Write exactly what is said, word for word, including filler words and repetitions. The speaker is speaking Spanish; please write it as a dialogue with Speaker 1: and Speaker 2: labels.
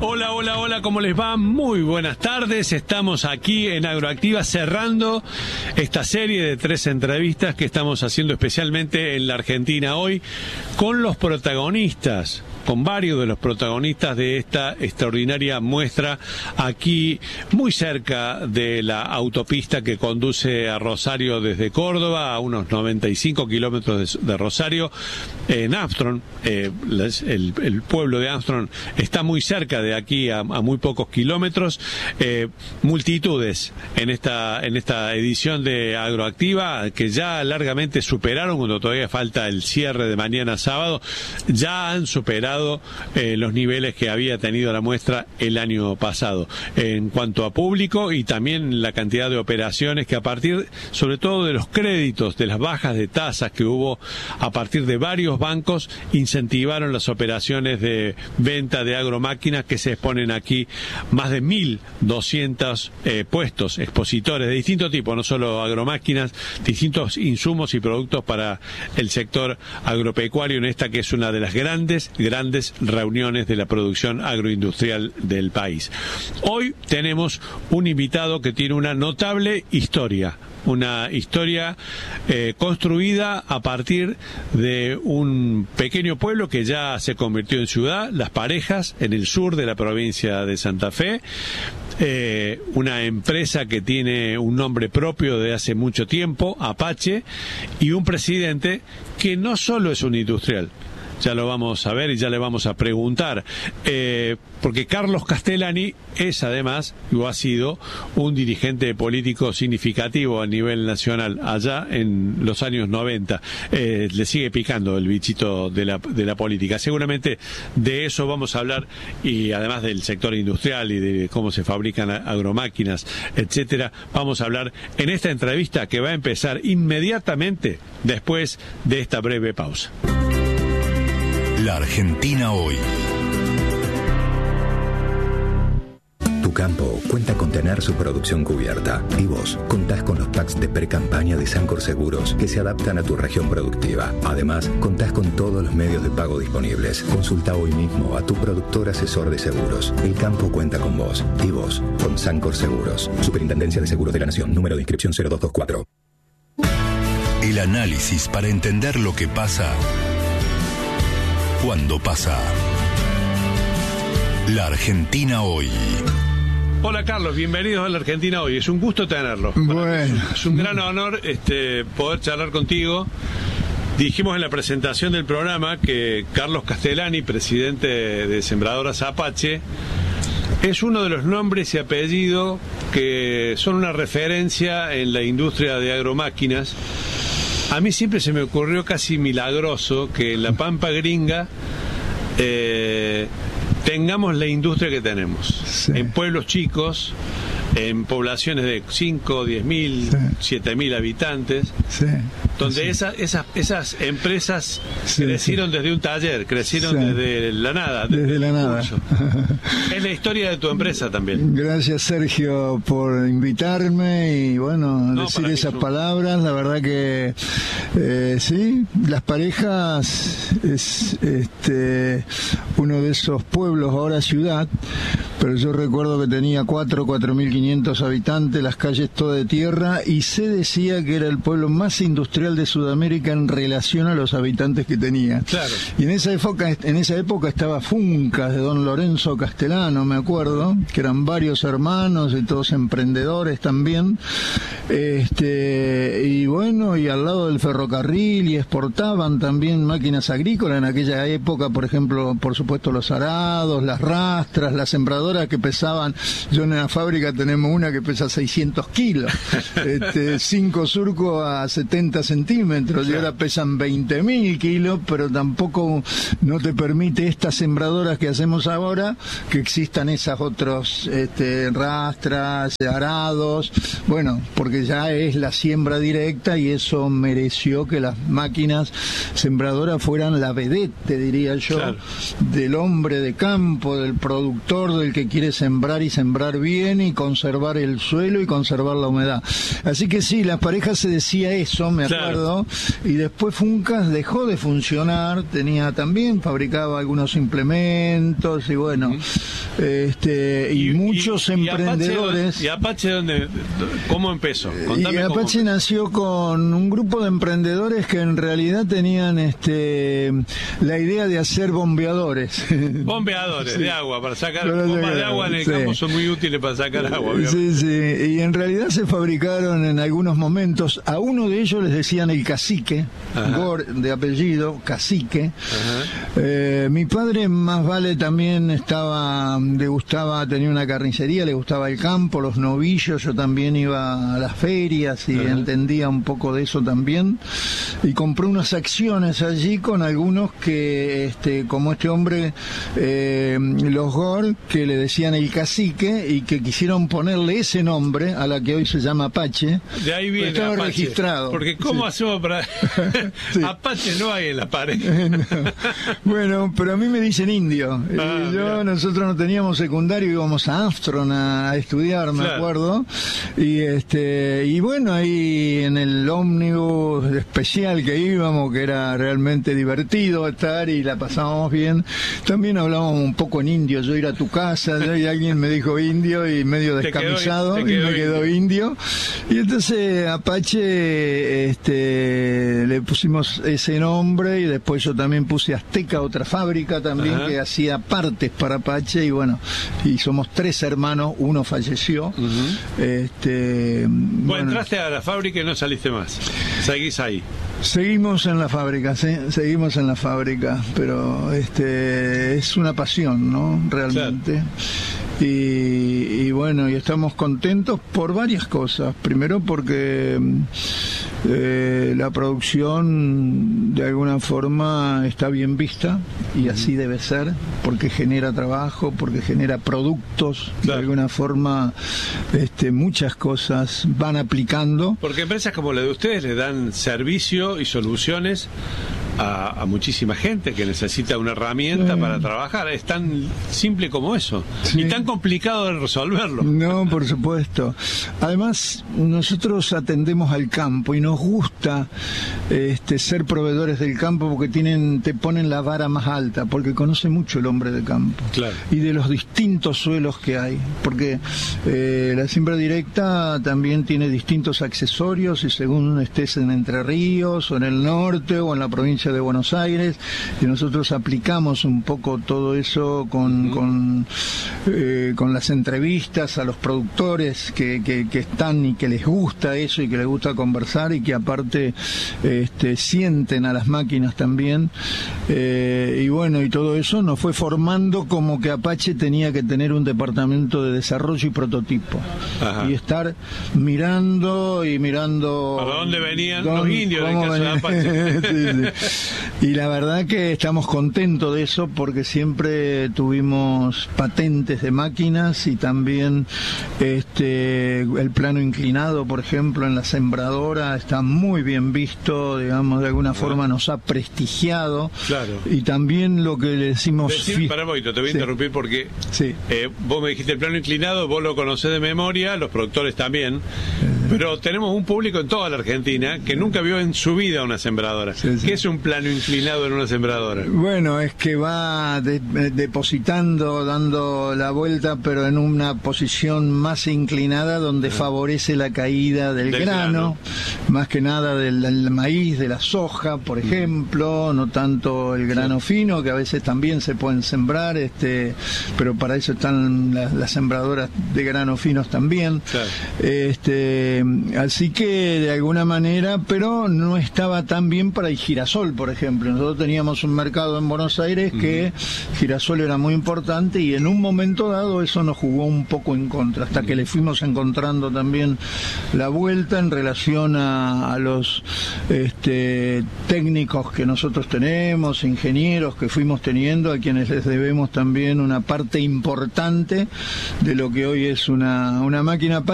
Speaker 1: Hola, hola, hola, ¿cómo les va? Muy buenas tardes, estamos aquí en Agroactiva cerrando esta serie de tres entrevistas que estamos haciendo especialmente en la Argentina hoy con los protagonistas, con varios de los protagonistas de esta extraordinaria muestra aquí muy cerca de la autopista que conduce a Rosario desde Córdoba, a unos noventa y cinco kilómetros de, de Rosario, en Armstrong. Eh, el, el pueblo de Armstrong está muy cerca de aquí, a, a muy pocos kilómetros. Eh, multitudes en esta, en esta edición de Agroactiva que ya largamente superaron, cuando todavía falta el cierre de mañana sábado, ya han superado Eh, los niveles que había tenido la muestra el año pasado en cuanto a público y también la cantidad de operaciones que, a partir sobre todo de los créditos, de las bajas de tasas que hubo a partir de varios bancos, incentivaron las operaciones de venta de agromáquinas, que se exponen aquí más de mil doscientos eh, puestos expositores de distinto tipo, no solo agromáquinas, distintos insumos y productos para el sector agropecuario, en esta que es una de las grandes grandes reuniones de la producción agroindustrial del país. Hoy tenemos un invitado que tiene una notable historia, una historia eh, construida a partir de un pequeño pueblo que ya se convirtió en ciudad, Las Parejas, en el sur de la provincia de Santa Fe. Eh, una empresa que tiene un nombre propio de hace mucho tiempo, Apache, y un presidente que no solo es un industrial. Ya lo vamos a ver y ya le vamos a preguntar, eh, porque Carlos Castellani es además, o ha sido, un dirigente político significativo a nivel nacional allá en los años noventa. Eh, le sigue picando el bichito de la, de la política. Seguramente de eso vamos a hablar, y además del sector industrial y de cómo se fabrican agromáquinas, etcétera, vamos a hablar en esta entrevista que va a empezar inmediatamente después de esta breve pausa.
Speaker 2: La Argentina hoy.
Speaker 3: Tu campo cuenta con tener su producción cubierta, y vos contás con los packs de pre-campaña de Sancor Seguros que se adaptan a tu región productiva. Además, contás con todos los medios de pago disponibles. Consulta hoy mismo a tu productor asesor de seguros. El campo cuenta con vos, y vos con Sancor Seguros. Superintendencia de Seguros de la Nación, número de inscripción cero dos dos cuatro.
Speaker 2: El análisis para entender lo que pasa cuando pasa. La Argentina hoy.
Speaker 1: Hola Carlos, bienvenidos a La Argentina hoy. Es un gusto tenerlo.
Speaker 4: Bueno.
Speaker 1: Es un gran honor este, poder charlar contigo. Dijimos en la presentación del programa que Carlos Castellani, presidente de Sembradoras Apache, es uno de los nombres y apellidos que son una referencia en la industria de agromáquinas. A mí siempre se me ocurrió casi milagroso que en la Pampa Gringa eh, tengamos la industria que tenemos. Sí. En pueblos chicos, en poblaciones de cinco, diez mil, sí. siete mil habitantes, sí. donde sí. Esa, esas, esas empresas sí, crecieron sí. desde un taller, crecieron sí. desde la nada.
Speaker 4: Desde, desde la nada.
Speaker 1: Es la historia de tu empresa también.
Speaker 4: Gracias, Sergio, por invitarme y, bueno, no, decir esas palabras. La verdad que eh, sí, Las Parejas es este uno de esos pueblos, ahora ciudad, pero yo recuerdo que tenía cuatro, cuatro mil quinientos habitantes, las calles todas de tierra, y se decía que era el pueblo más industrial de Sudamérica en relación a los habitantes que tenía.
Speaker 1: Claro.
Speaker 4: Y en esa época, en esa época estaba Funcas, de don Lorenzo Castellano, me acuerdo, que eran varios hermanos y todos emprendedores también. Este, y bueno, y al lado del ferrocarril, y exportaban también máquinas agrícolas en aquella época, por ejemplo, por supuesto los arados, las rastras, las sembradoras que pesaban. Yo en la fábrica tenemos una que pesa seiscientos kilos, este, cinco surcos a setenta centímetros, y ahora pesan veinte mil kilos, pero tampoco no te permite estas sembradoras que hacemos ahora que existan esas otros este, rastras, arados, bueno, porque ya es la siembra directa, y eso mereció que las máquinas sembradoras fueran la vedette, te diría yo, claro, del hombre de campo, del productor, del que quiere sembrar y sembrar bien y conservar el suelo y conservar la humedad. Así que sí, Las Parejas se decía eso, me acuerdo, claro. Y después Funcas dejó de funcionar, tenía también, fabricaba algunos implementos y bueno, uh-huh. este, y, y muchos y, emprendedores.
Speaker 1: ¿Y Apache dónde? ¿Cómo empezó?
Speaker 4: Contame y Apache cómo... nació con un grupo de emprendedores que en realidad tenían este la idea de hacer bombeadores.
Speaker 1: Bombeadores sí. de agua, para sacar bombas de agua en el sí. campo son muy útiles para sacar agua.
Speaker 4: Sí, sí, y en realidad se fabricaron en algunos momentos. A uno de ellos les decían el cacique, Gor de apellido, cacique. Eh, mi padre más vale también estaba, le gustaba, tenía una carnicería, le gustaba el campo, los novillos, yo también iba a las ferias y Ajá. entendía un poco de eso también, y compré unas acciones allí con algunos que, este, como este hombre, eh, los Gor, que le decían el cacique y que quisieron ponerle ese nombre a la que hoy se llama Apache.
Speaker 1: De ahí viene
Speaker 4: estaba
Speaker 1: Apache,
Speaker 4: registrado.
Speaker 1: porque ¿cómo sí. hacemos para...? sí. Apache no hay en la pared.
Speaker 4: no. Bueno, pero a mí me dicen indio.
Speaker 1: Ah,
Speaker 4: y yo, nosotros no teníamos secundario, íbamos a Armstrong a, a estudiar, me claro. acuerdo. Y este y bueno, ahí en el ómnibus especial que íbamos, que era realmente divertido estar y la pasábamos bien, también hablábamos un poco en indio. Yo ir a tu casa, yo, y alguien me dijo indio y medio descamisado,
Speaker 1: te quedó, te quedó
Speaker 4: y me quedó indio. indio. Y entonces Apache, este, le pusimos ese nombre, y después yo también puse Azteca, otra fábrica también Ajá. que hacía partes para Apache, y bueno, y somos tres hermanos, uno falleció. Uh-huh. este,
Speaker 1: bueno,
Speaker 4: bueno,
Speaker 1: entraste a la fábrica y no saliste más, seguís ahí.
Speaker 4: Seguimos en la fábrica, sí, seguimos en la fábrica, pero este es una pasión, ¿no? Realmente. Claro. Y, y bueno, y estamos contentos por varias cosas. Primero porque eh, la producción de alguna forma está bien vista, y así debe ser, porque genera trabajo, porque genera productos, claro. de alguna forma este, muchas cosas van aplicando.
Speaker 1: Porque empresas como la de ustedes le dan servicio y soluciones A, a muchísima gente que necesita una herramienta sí. para trabajar. Es tan simple como eso, sí. y tan complicado de resolverlo.
Speaker 4: No, por supuesto. Además, nosotros atendemos al campo y nos gusta este, ser proveedores del campo, porque tienen, te ponen la vara más alta, porque conoce mucho el hombre de campo,
Speaker 1: claro.
Speaker 4: y de los distintos suelos que hay, porque eh, la siembra directa también tiene distintos accesorios, y según estés en Entre Ríos o en el norte o en la provincia de Buenos Aires, y nosotros aplicamos un poco todo eso con, uh-huh. con, eh, con las entrevistas a los productores que, que, que están y que les gusta eso y que les gusta conversar, y que aparte este, sienten a las máquinas también, eh, y bueno, y todo eso nos fue formando como que Apache tenía que tener un departamento de desarrollo y prototipo. Ajá. Y estar mirando y mirando
Speaker 1: ¿para dónde venían dónde, los indios en caso de Apache?
Speaker 4: sí, sí. Y la verdad que estamos contentos de eso, porque siempre tuvimos patentes de máquinas, y también este el plano inclinado, por ejemplo, en la sembradora está muy bien visto, digamos, de alguna forma nos ha prestigiado.
Speaker 1: Claro.
Speaker 4: Y también lo que le decimos...
Speaker 1: Decir, para un poquito, te voy a sí. interrumpir porque
Speaker 4: sí.
Speaker 1: eh, vos me dijiste el plano inclinado, vos lo conocés de memoria, los productores también, eh. pero tenemos un público en toda la Argentina que nunca vio en su vida una sembradora. Sí, sí. ¿Qué es un plano inclinado en una sembradora?
Speaker 4: Bueno, es que va de, de, depositando, dando la vuelta, pero en una posición más inclinada, donde uh-huh. favorece la caída del, del grano, grano, más que nada del, del maíz, de la soja, por ejemplo, uh-huh. no tanto el grano sí. fino, que a veces también se pueden sembrar, este, pero para eso están las, las sembradoras de granos finos también. Claro. Este, así que de alguna manera, pero no estaba tan bien para el girasol, por ejemplo. Nosotros teníamos un mercado en Buenos Aires que uh-huh. girasol era muy importante, y en un momento dado eso nos jugó un poco en contra, hasta que le fuimos encontrando también la vuelta en relación a, a los este, técnicos que nosotros tenemos, ingenieros que fuimos teniendo, a quienes les debemos también una parte importante de lo que hoy es una, una máquina